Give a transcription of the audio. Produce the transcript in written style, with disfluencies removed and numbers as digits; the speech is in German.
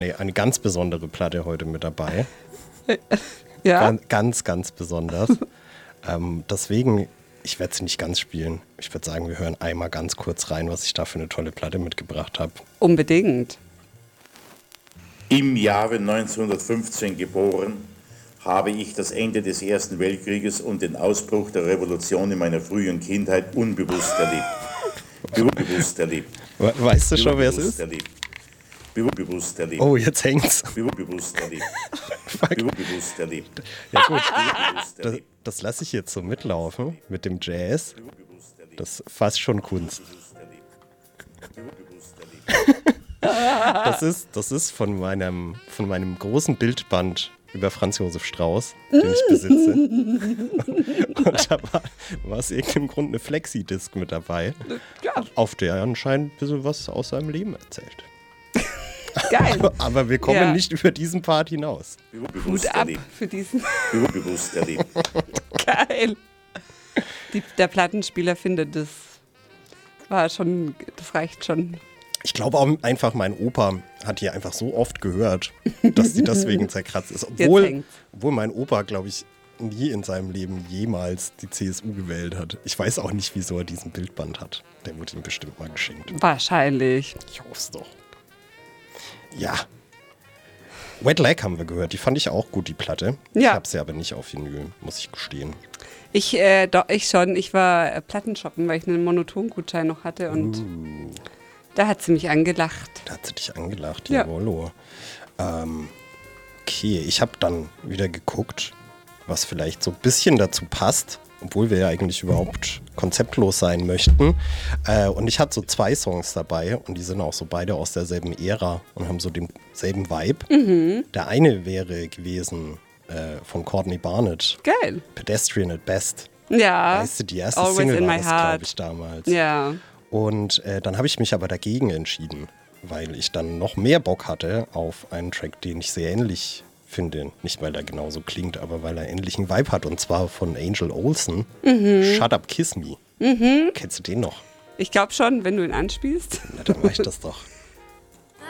eine ganz besondere Platte heute mit dabei. Ja? Ganz, ganz besonders. Deswegen, ich werde sie nicht ganz spielen. Ich würde sagen, wir hören einmal ganz kurz rein, was ich da für eine tolle Platte mitgebracht habe. Unbedingt. Im Jahre 1915 geboren, habe ich das Ende des Ersten Weltkrieges und den Ausbruch der Revolution in meiner frühen Kindheit unbewusst erlebt. Bewusst erlebt. Weißt du schon, wer es ist? Bewusst erlebt. Oh, jetzt hängt's. Bewusst erlebt. Bewusst erlebt. Ja gut, das lasse ich jetzt so mitlaufen mit dem Jazz. Das ist fast schon Kunst. Das ist von meinem großen Bildband über Franz Josef Strauß, den ich besitze. Und da war aus irgendeinem Grund eine Flexi-Disc mit dabei, Ja, auf der er anscheinend ein bisschen was aus seinem Leben erzählt. geil. Aber wir kommen nicht über diesen Part hinaus. Hut ab für diesen. Bewusst erlebt. Geil. Der Plattenspieler findet, das reicht schon. Ich glaube auch einfach, mein Opa hat die einfach so oft gehört, dass die deswegen zerkratzt ist. Obwohl mein Opa, glaube ich, nie in seinem Leben jemals die CSU gewählt hat. Ich weiß auch nicht, wieso er diesen Bildband hat. Der wurde ihm bestimmt mal geschenkt. Wahrscheinlich. Ich hoffe es doch. Ja. Wet Leg haben wir gehört. Die fand ich auch gut, die Platte. Ja. Ich habe sie aber nicht auf Vinyl, muss ich gestehen. Ich schon. Ich war Plattenshoppen, weil ich einen Monotongutschein noch hatte und da hat sie mich angelacht. Da hat sie dich angelacht, Ja. jawollo. Okay, ich habe dann wieder geguckt, was vielleicht so ein bisschen dazu passt, obwohl wir ja eigentlich überhaupt konzeptlos sein möchten. Und ich hatte so 2 Songs dabei und die sind auch so beide aus derselben Ära und haben so denselben Vibe. Der eine wäre gewesen von Courtney Barnett, Geil. Pedestrian at Best. Ja. Weißt du, die erste Always Single in war my das, heart. glaube ich, damals. Ja. Und dann habe ich mich aber dagegen entschieden, weil ich dann noch mehr Bock hatte auf einen Track, den ich sehr ähnlich finde. Nicht, weil er genauso klingt, aber weil er ähnlichen Vibe hat. Und zwar von Angel Olsen. Shut Up, Kiss Me. Kennst du den noch? Ich glaube schon, wenn du ihn anspielst. Na, dann mach ich das doch.